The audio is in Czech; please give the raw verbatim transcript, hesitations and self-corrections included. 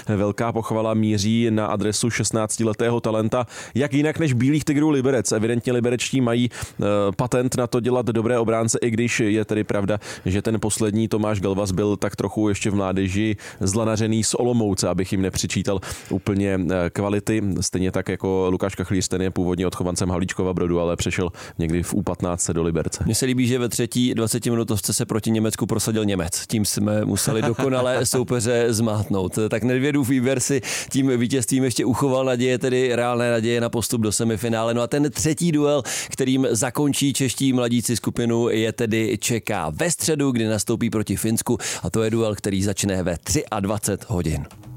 velká pochvala míří na adresu šestnáctiletého talenta. Jak jinak než Bílých Tigrů Liberec. Evidentně liberečtí mají uh, patent na to dělat dobré obránce, i když je tedy pravda, že ten poslední Tomáš Galvas byl tak trochu ještě v mládeži zlanařený z Olomouce, abych jim nepřičítal úplně kvality. Stejně tak jako Lukáš Kachlíř, ten je původně odchovancem Havlíčkova Brodu, ale přešel někdy v U patnáct do Liberce. Mně se líbí, že ve třetí dvacetiminutovce se proti Německu prosadil Němec. Tím jsme museli dokonale soupeře zmátnout. Tak Nedvědův výběr si tím vítězstvím ještě uchoval naděje, tedy reálné naděje na postup do semifinále. No a ten třetí duel, kterým zakončí čeští mladíci skupinu, je tedy čeká ve středu, kdy nastoupí proti Finsku, a to je duel, který začne ve dvacet tři hodin.